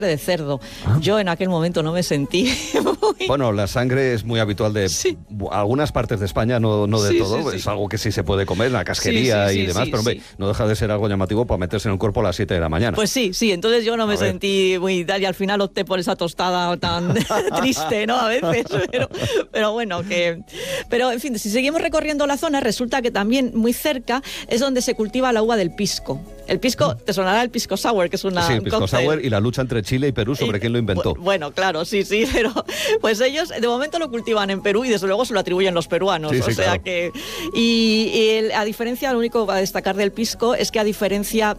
de cerdo. Yo en aquel momento no me sentí muy... Bueno, la sangre es muy habitual de algunas partes de España, no de todo. Es algo que sí se puede comer, la casquería y demás, pero hombre, no deja de ser algo llamativo para meterse en el cuerpo a las 7 de la mañana. Pues sí, entonces yo no me sentí muy tal y al final opté por esa tostada tan triste, ¿no? A veces, pero bueno, pero en fin, si seguimos recorriendo la zona, resulta que también muy cerca es donde se cultiva la uva del pisco. El pisco, te sonará el pisco sour, que es una... Sí, el pisco sour y la lucha entre Chile y Perú sobre quién lo inventó. Bueno, claro, sí, pero pues ellos de momento lo cultivan en Perú y desde luego se lo atribuyen los peruanos. O sea que... Y a diferencia, lo único a destacar del pisco es que a diferencia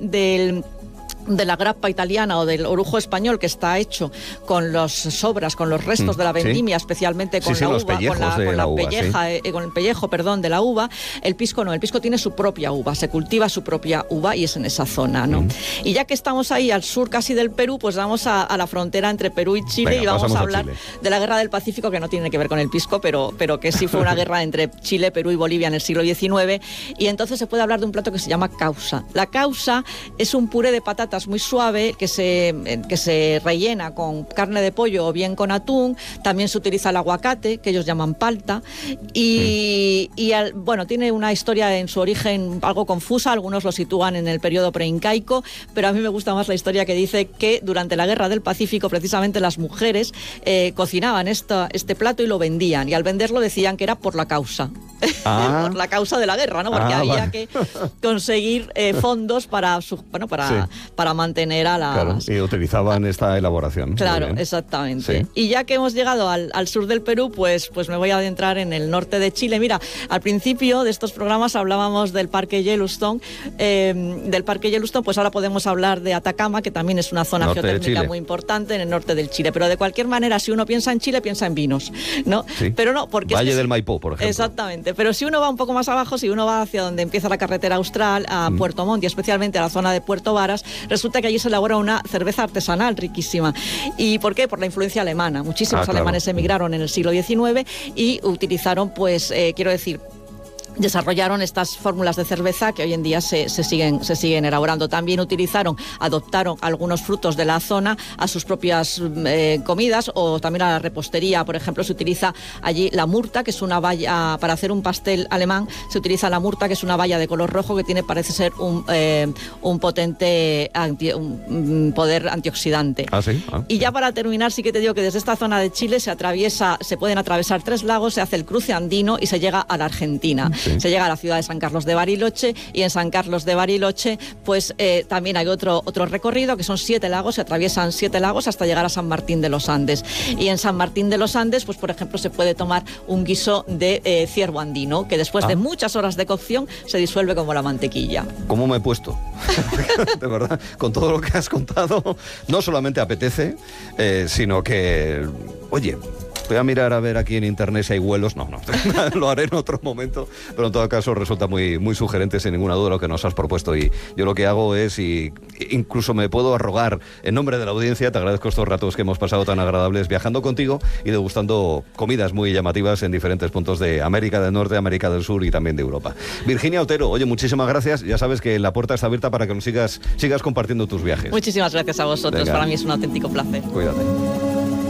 de la grappa italiana o del orujo español, que está hecho con las sobras, con los restos de la vendimia, especialmente con la uva, con el pellejo, de la uva. El pisco no, el pisco tiene su propia uva, se cultiva su propia uva y es en esa zona, ¿no? Y ya que estamos ahí al sur casi del Perú, pues vamos a la frontera entre Perú y Chile. Venga, y vamos a hablar de la guerra del Pacífico, que no tiene que ver con el pisco, pero que sí fue una guerra entre Chile, Perú y Bolivia en el siglo XIX, y entonces se puede hablar de un plato que se llama causa. La causa es un puré de patatas muy suave que se rellena con carne de pollo o bien con atún. También se utiliza el aguacate, que ellos llaman palta, y tiene una historia en su origen algo confusa. Algunos lo sitúan en el periodo preincaico, pero a mí me gusta más la historia que dice que durante la Guerra del Pacífico precisamente las mujeres cocinaban este plato y lo vendían, y al venderlo decían que era por la causa. Por la causa de la guerra, ¿no? Porque había que conseguir fondos para mantener a las... Claro, y utilizaban esta elaboración. Claro, exactamente. Sí. Y ya que hemos llegado al sur del Perú, pues me voy a adentrar en el norte de Chile. Mira, al principio de estos programas hablábamos del Parque Yellowstone. Pues ahora podemos hablar de Atacama, que también es una zona geotérmica muy importante en el norte del Chile. Pero de cualquier manera, si uno piensa en Chile, piensa en vinos, ¿no? Sí. Pero no, porque... Valle del Maipú, por ejemplo. Exactamente. Pero si uno va un poco más abajo, si uno va hacia donde empieza la carretera austral, a Puerto Montt y especialmente a la zona de Puerto Varas, resulta que allí se elabora una cerveza artesanal riquísima. ¿Y por qué? Por la influencia alemana. Muchísimos alemanes emigraron en el siglo XIX y utilizaron, desarrollaron estas fórmulas de cerveza que hoy en día se siguen elaborando. También adoptaron algunos frutos de la zona a sus propias comidas, o también a la repostería. Por ejemplo, se utiliza allí la murta, que es una baya, para hacer un pastel alemán, se utiliza la murta, que es una baya de color rojo que parece ser un potente un poder antioxidante. Y ya para terminar, sí que te digo que desde esta zona de Chile se pueden atravesar 3 lagos, se hace el cruce andino y se llega a la Argentina. Se llega a la ciudad de San Carlos de Bariloche, y en San Carlos de Bariloche también hay otro recorrido, que son 7 lagos, se atraviesan 7 lagos hasta llegar a San Martín de los Andes. Y en San Martín de los Andes, pues por ejemplo, se puede tomar un guiso de ciervo andino, que después de muchas horas de cocción se disuelve como la mantequilla. ¿Cómo me he puesto? De verdad, con todo lo que has contado, no solamente apetece, sino que, oye... Voy a mirar a ver aquí en internet si hay vuelos. No, lo haré en otro momento, pero en todo caso resulta muy, muy sugerente, sin ninguna duda, lo que nos has propuesto. Y yo lo que hago es, y incluso me puedo arrogar en nombre de la audiencia, te agradezco estos ratos que hemos pasado tan agradables viajando contigo y degustando comidas muy llamativas en diferentes puntos de América del Norte, América del Sur y también de Europa. Virginia Otero, oye, muchísimas gracias. Ya sabes que la puerta está abierta para que nos sigas compartiendo tus viajes. Muchísimas gracias a vosotros. Venga. Para mí es un auténtico placer. Cuídate.